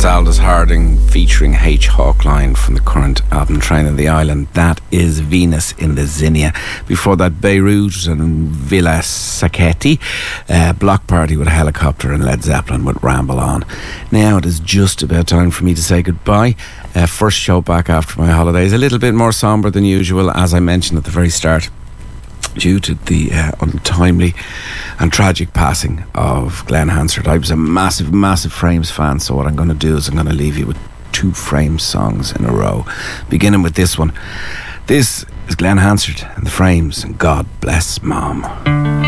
Aldous Harding featuring H. Hawkline from the current album Train in the Island. That is Venus in the Zinnia. Before that, Beirut and Villa Sacchetti, Block Party with a Helicopter, and Led Zeppelin with Ramble On. Now it is just about time for me to say goodbye. First show back after my holidays, a little bit more sombre than usual, as I mentioned at the very start, due to the untimely and tragic passing of Glenn Hansard. I was a massive Frames fan, so what I'm going to do is I'm going to leave you with 2 Frames songs in a row, beginning with this one. This is Glenn Hansard and the Frames, and God Bless Mom.